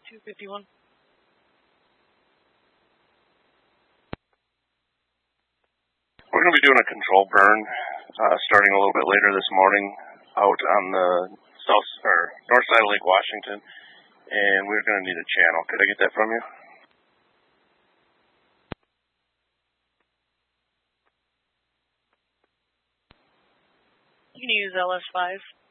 251. We're going to be doing a control burn starting a little bit later this morning out on the north side of Lake Washington, and we're going to need a channel. Could I get that from you? You can use LS5.